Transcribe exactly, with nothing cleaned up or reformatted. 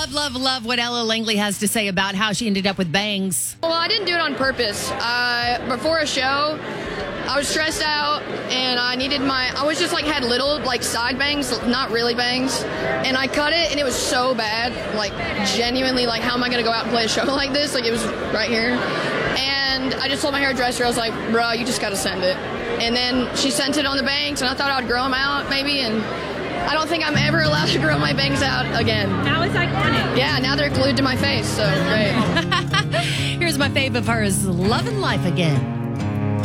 love, love, love what Ella Langley has to say about how she ended up with bangs. Well, I didn't do it on purpose. Uh, before a show, I was stressed out and I needed my, I was just like had little like side bangs, not really bangs. And I cut it and it was so bad, like genuinely like, how am I going to go out and play a show like this? Like it was right here. And I just told my hairdresser, I was like, bro, you just got to send it. And then she sent it on the bangs and I thought I would grow them out maybe. And I don't think I'm ever allowed to grow my bangs out again. Now it's iconic. Yeah, now they're glued to my face, so great. Here's my fave of hers, Lovin' Life Again.